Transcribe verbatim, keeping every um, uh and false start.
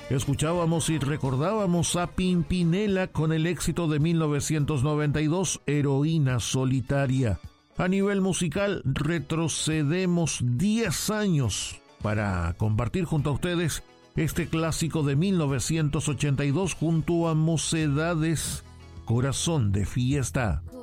Escuchábamos y recordábamos a Pimpinela con el éxito de mil novecientos noventa y dos, Heroína Solitaria. A nivel musical, retrocedemos diez años para compartir junto a ustedes este clásico de mil novecientos ochenta y dos junto a Mocedades, Corazón de Fiesta.